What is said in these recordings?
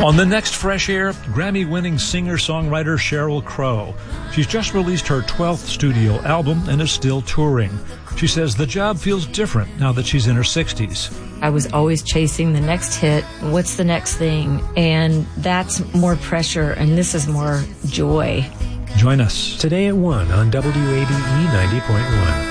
On the next Fresh Air, Grammy-winning singer-songwriter Sheryl Crow. She's just released her 12th studio album and is still touring. She says the job feels different now that she's in her 60s. I was always chasing the next hit. What's the next thing? And that's more pressure, and this is more joy. Join us today at 1 on WABE 90.1.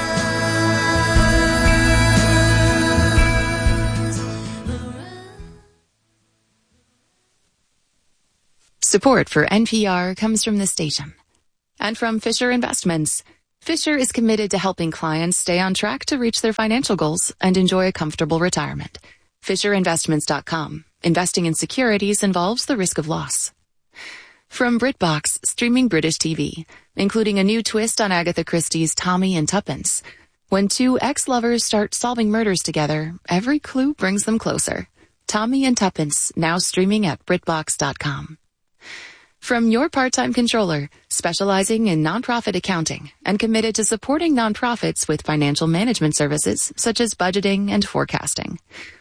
Support for NPR comes from this station and from Fisher Investments. Fisher is committed to helping clients stay on track to reach their financial goals and enjoy a comfortable retirement. FisherInvestments.com. Investing in securities involves the risk of loss. From BritBox, streaming British TV, including a new twist on Agatha Christie's Tommy and Tuppence. When two ex-lovers start solving murders together, every clue brings them closer. Tommy and Tuppence, now streaming at BritBox.com. From Your Part-Time Controller, specializing in nonprofit accounting and committed to supporting nonprofits with financial management services such as budgeting and forecasting.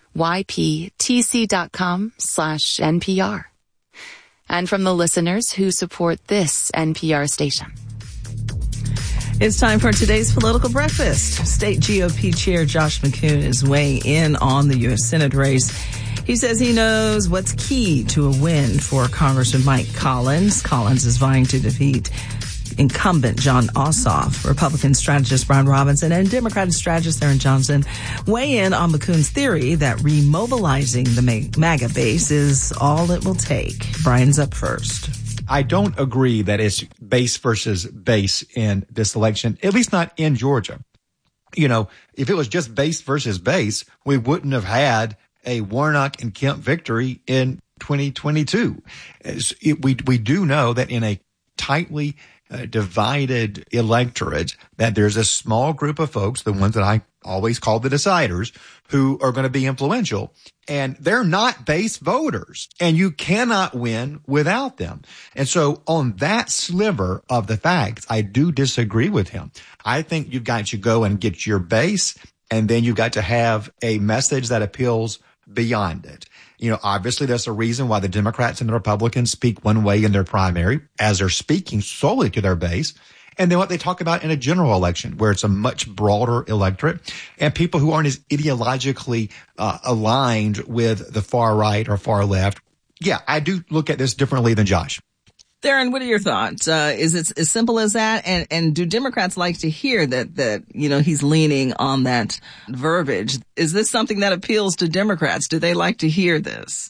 YPTC.com/NPR. And from the listeners who support this NPR station. It's time for today's Political Breakfast. State GOP Chair Josh McKoon is weighing in on the U.S. Senate race. He says he knows what's key to a win for Congressman Mike Collins. Collins is vying to defeat incumbent Jon Ossoff. Republican strategist Brian Robinson and Democratic strategist Aaron Johnson weigh in on McKoon's theory that remobilizing the MAGA base is all it will take. Brian's up first. I don't agree that it's base versus base in this election, at least not in Georgia. You know, if it was just base versus base, we wouldn't have had a Warnock and Kemp victory in 2022. We do know that in a tightly divided electorate that there's a small group of folks, the ones that I always call the deciders, who are going to be influential. And they're not base voters, and you cannot win without them. And so on that sliver of the facts, I do disagree with him. I think you've got to go and get your base, and then you've got to have a message that appeals beyond it. You know, obviously there's a reason why the Democrats and the Republicans speak one way in their primary, as they're speaking solely to their base. And then what they talk about in a general election, where it's a much broader electorate and people who aren't as ideologically aligned with the far right or far left. Yeah, I do look at this differently than Josh. Darren, what are your thoughts? Is it as simple as that? And do Democrats like to hear that, you know, he's leaning on that verbiage? Is this something that appeals to Democrats? Do they like to hear this?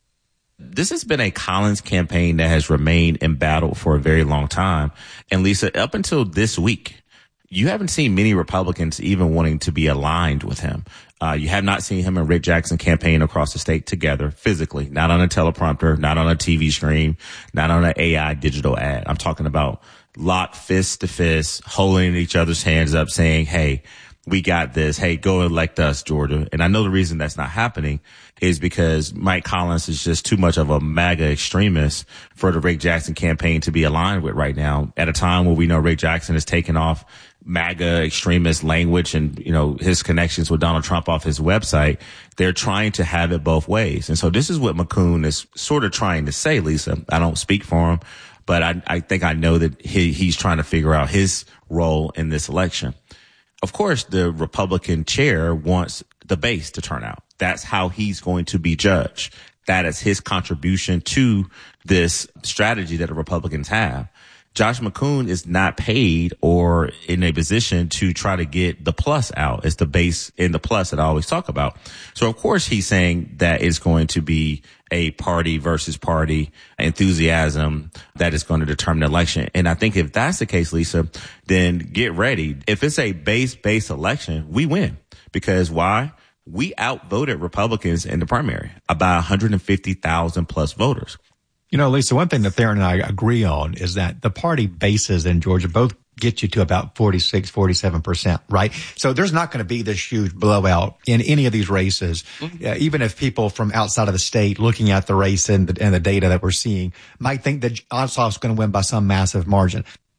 This has been a Collins campaign that has remained in battle for a very long time. And Lisa, up until this week, you haven't seen many Republicans even wanting to be aligned with him. You have not seen him and Rick Jackson campaign across the state together physically, not on a teleprompter, not on a TV screen, not on an AI digital ad. I'm talking about locked fist to fist, holding each other's hands up saying, hey, we got this. Hey, go elect us, Georgia. And I know the reason that's not happening is because Mike Collins is just too much of a MAGA extremist for the Rick Jackson campaign to be aligned with right now at a time where we know Rick Jackson is taking off MAGA extremist language and, you know, his connections with Donald Trump off his website. They're trying to have it both ways. And so this is what McKoon is sort of trying to say, Lisa. I don't speak for him, but I think I know that he's trying to figure out his role in this election. Of course, the Republican chair wants the base to turn out. That's how he's going to be judged. That is his contribution to this strategy that the Republicans have. Josh McKoon is not paid or in a position to try to get the plus out. It's the base and the plus that I always talk about. So, of course, he's saying that it's going to be a party versus party enthusiasm that is going to determine the election. And I think if that's the case, Lisa, then get ready. If it's a base-based election, we win. Because why? We outvoted Republicans in the primary by 150,000 plus voters. You know, Lisa, one thing that Theron and I agree on is that the party bases in Georgia both get you to about 46, 47%, right? So there's not going to be this huge blowout in any of these races. Even if people from outside of the state looking at the race and the data that we're seeing might think that Ossoff's going to win by some massive margin.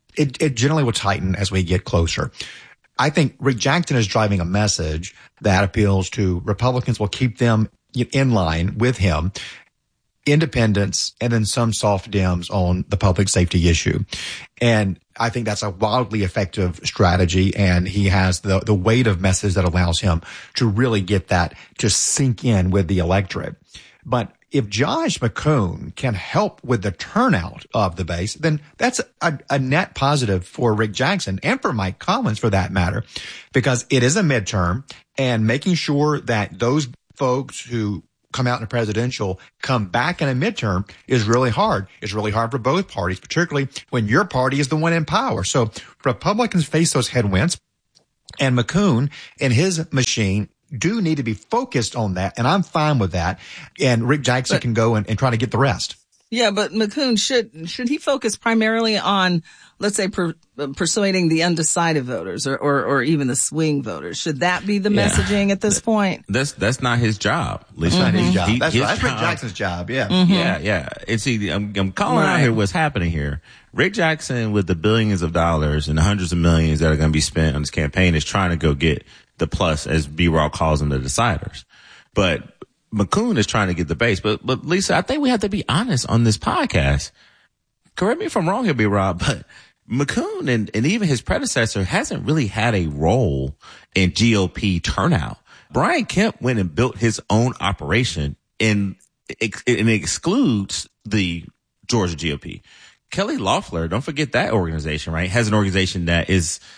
It generally will tighten as we get closer. I think Rick Jackson is driving a message that appeals to Republicans, will keep them in line with him. independents, and then some soft Dems on the public safety issue. And I think that's a wildly effective strategy. And he has the weight of message that allows him to really get that to sink in with the electorate. But if Josh McKoon can help with the turnout of the base, then that's a net positive for Rick Jackson and for Mike Collins for that matter, because it is a midterm, and making sure that those folks who come out in a presidential come back in a midterm is really hard. It's really hard for both parties, particularly when your party is the one in power. So Republicans face those headwinds, and McKoon and his machine do need to be focused on that, and I'm fine with that. And Rick Jackson can go and try to get the rest. Yeah, but McKoon, should he focus primarily on, let's say, persuading the undecided voters or even the swing voters? Should that be the messaging at this point? That's not his job. Lisa. Not his job. That's Rick Jackson's job. Yeah. Mm-hmm. Yeah. And see, I'm calling out here what's happening here. Rick Jackson, with the billions of dollars and the hundreds of millions that are going to be spent on this campaign, is trying to go get the plus, as B-Raw calls them, the deciders. But McKoon is trying to get the base. But Lisa, I think we have to be honest on this podcast. Correct me if I'm wrong here, B-Rob, but McKoon and even his predecessor hasn't really had a role in GOP turnout. Brian Kemp went and built his own operation, and it excludes the Georgia GOP. Kelly Loeffler, don't forget that organization, right? Has an organization that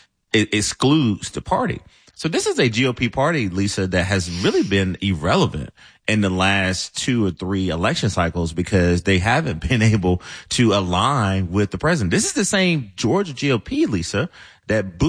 excludes the party. So this is a GOP party, Lisa, that has really been irrelevant in the last 2 or 3 election cycles because they haven't been able to align with the president. This is the same Georgia GOP, Lisa, that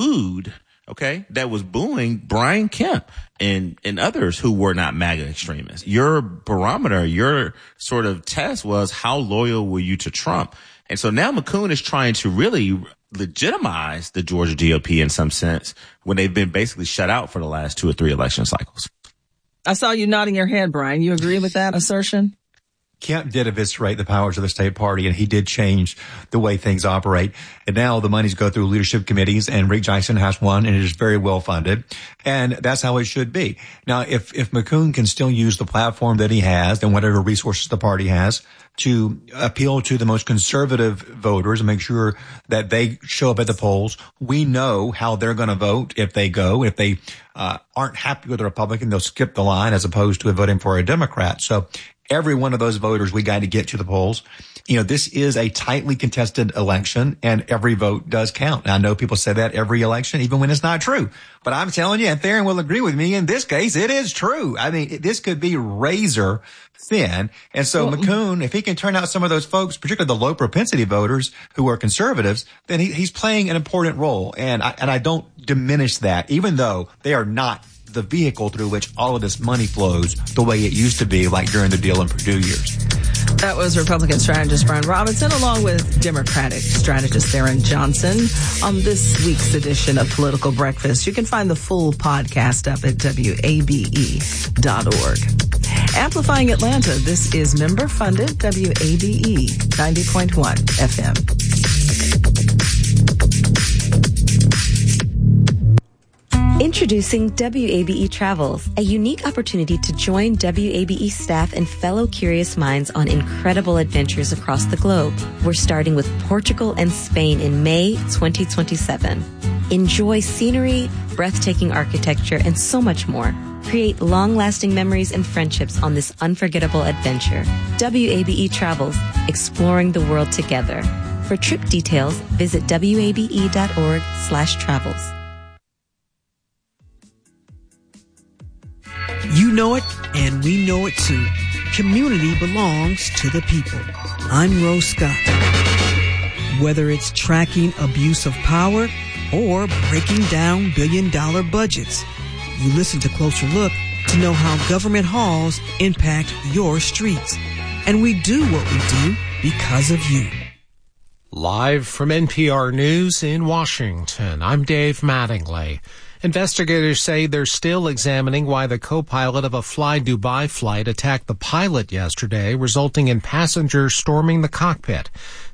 that was booing Brian Kemp and others who were not MAGA extremists. Your barometer, your sort of test was how loyal were you to Trump? And so now McKoon is trying to really legitimize the Georgia GOP in some sense when they've been basically shut out for the last 2 or 3 election cycles. I saw you nodding your head, Brian. You agree with that assertion? Kemp did eviscerate the powers of the state party, and he did change the way things operate. And now the monies go through leadership committees, and Rick Jackson has one, and it is very well funded. And that's how it should be. Now, if McKoon can still use the platform that he has and whatever resources the party has to appeal to the most conservative voters and make sure that they show up at the polls, we know how they're going to vote if they go. If they aren't happy with a Republican, they'll skip the line as opposed to voting for a Democrat. So every one of those voters we got to get to the polls. You know, this is a tightly contested election, and every vote does count. And I know people say that every election, even when it's not true. But I'm telling you, and Theron will agree with me, in this case, it is true. I mean, this could be razor thin. And so McKoon, if he can turn out some of those folks, particularly the low propensity voters who are conservatives, then he's playing an important role. And I don't diminish that, even though they are not the vehicle through which all of this money flows the way it used to be, like during the Deal and Purdue years. That was Republican strategist Brian Robinson, along with Democratic strategist Theron Johnson, on this week's edition of Political Breakfast. You can find the full podcast up at WABE.org. Amplifying Atlanta, this is member-funded WABE 90.1 FM. Introducing WABE Travels, a unique opportunity to join WABE staff and fellow curious minds on incredible adventures across the globe. We're starting with Portugal and Spain in May 2027. Enjoy scenery, breathtaking architecture, and so much more. Create long-lasting memories and friendships on this unforgettable adventure. WABE Travels, exploring the world together. For trip details, visit wabe.org/travels. You know it, and we know it too. Community belongs to the people. I'm Rose Scott. Whether it's tracking abuse of power or breaking down billion-dollar budgets, you listen to Closer Look to know how government halls impact your streets. And we do what we do because of you. Live from NPR News in Washington, I'm Dave Mattingly. Investigators say they're still examining why the co-pilot of a Fly Dubai flight attacked the pilot yesterday, resulting in passengers storming the cockpit.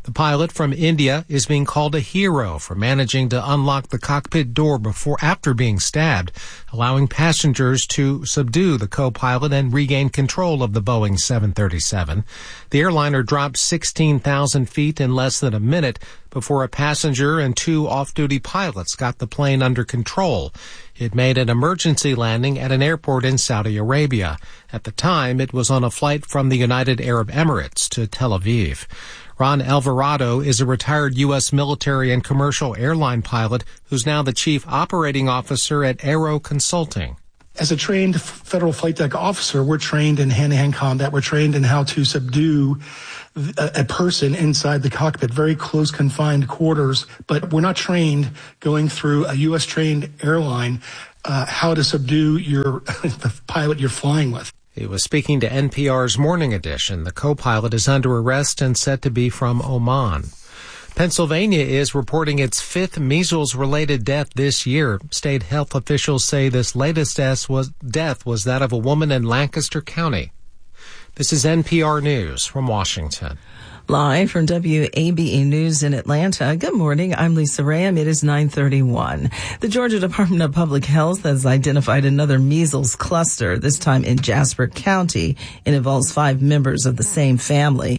The pilot from India is being called a hero for managing to unlock the cockpit door after being stabbed, allowing passengers to subdue the co-pilot and regain control of the Boeing 737. The airliner dropped 16,000 feet in less than a minute before a passenger and 2 off-duty pilots got the plane under control. It made an emergency landing at an airport in Saudi Arabia. At the time, it was on a flight from the United Arab Emirates to Tel Aviv. Ron Alvarado is a retired U.S. military and commercial airline pilot who's now the chief operating officer at Aero Consulting. As a trained federal flight deck officer, we're trained in hand-to-hand combat. We're trained in how to subdue a person inside the cockpit, very close confined quarters, but we're not trained going through a U.S. trained airline how to subdue the pilot you're flying with. He was speaking to NPR's Morning Edition. The co-pilot is under arrest and said to be from Oman. Pennsylvania is reporting its 5th measles-related death this year. State health officials say this latest death was that of a woman in Lancaster County. This is NPR News from Washington. Live from WABE News in Atlanta. Good morning. I'm Lisa Ram. It is 9:31. The Georgia Department of Public Health has identified another measles cluster, this time in Jasper County. It involves 5 members of the same family.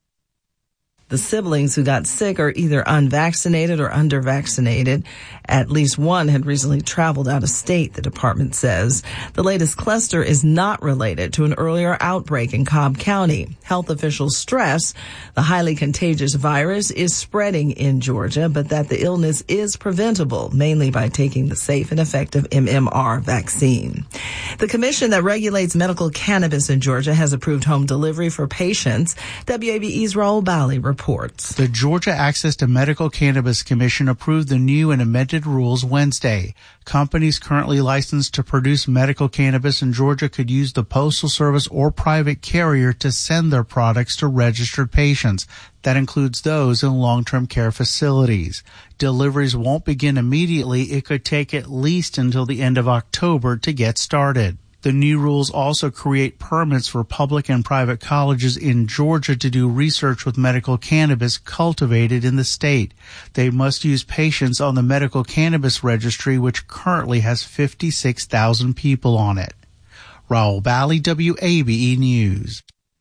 The siblings who got sick are either unvaccinated or under-vaccinated. At least one had recently traveled out of state, the department says. The latest cluster is not related to an earlier outbreak in Cobb County. Health officials stress the highly contagious virus is spreading in Georgia, but that the illness is preventable, mainly by taking the safe and effective MMR vaccine. The commission that regulates medical cannabis in Georgia has approved home delivery for patients. WABE's Raul Bali reports. The Georgia Access to Medical Cannabis Commission approved the new and amended rules Wednesday. Companies currently licensed to produce medical cannabis in Georgia could use the Postal Service or private carrier to send their products to registered patients. That includes those in long-term care facilities. Deliveries won't begin immediately. It could take at least until the end of October to get started. The new rules also create permits for public and private colleges in Georgia to do research with medical cannabis cultivated in the state. They must use patients on the medical cannabis registry, which currently has 56,000 people on it. Raul Bali, WABE News.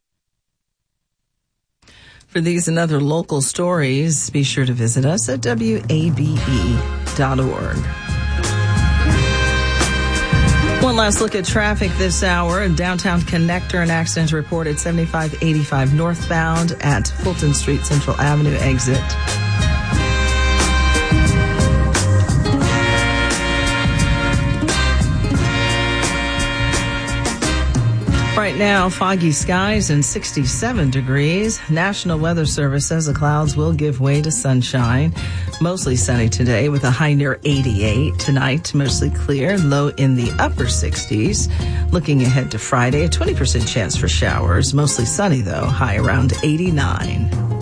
For these and other local stories, be sure to visit us at WABE.org. One last look at traffic this hour. In downtown Connector, an accident reported 7585 northbound at Fulton Street Central Avenue exit. Right now, foggy skies and 67 degrees. National Weather Service says the clouds will give way to sunshine. Mostly sunny today with a high near 88. Tonight, mostly clear, low in the upper 60s. Looking ahead to Friday, a 20% chance for showers. Mostly sunny, though, high around 89.